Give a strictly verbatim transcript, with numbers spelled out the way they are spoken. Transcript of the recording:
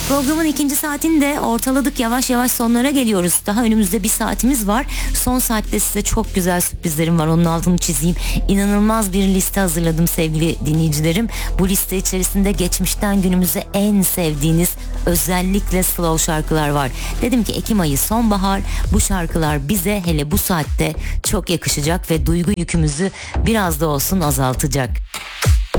Programın ikinci saatini de ortaladık, yavaş yavaş sonlara geliyoruz. Daha önümüzde bir saatimiz var. Son saatte size çok güzel sürprizlerim var, onun altını çizeyim. İnanılmaz bir liste hazırladım sevgili dinleyicilerim. Bu liste içerisinde geçmişten günümüze en sevdiğiniz özellikle slow şarkılar var. Dedim ki Ekim ayı sonbahar, bu şarkılar bize hele bu saatte çok yakışacak ve duygu yükümüzü biraz da olsun azaltacak.